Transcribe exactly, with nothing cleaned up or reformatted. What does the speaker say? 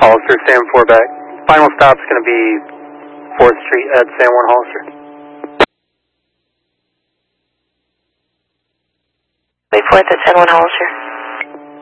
Hollister, San four back. Final stop's going to be fourth Street at San one Hollister. Wait fourth at San one Hollister.